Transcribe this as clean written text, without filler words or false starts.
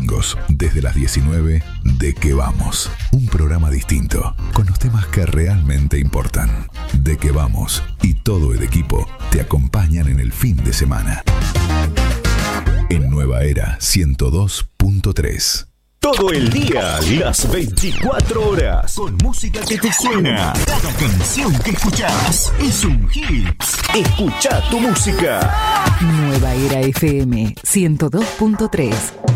domingos, desde las 19, De Qué Vamos. Un programa distinto, con los temas que realmente importan. De Qué Vamos y todo el equipo te acompañan en el fin de semana. En Nueva Era 102.3. Todo el día, las 24 horas, con música que te suena. Cada canción que escuchás es un hit. Escucha tu música. Nueva Era FM 102.3.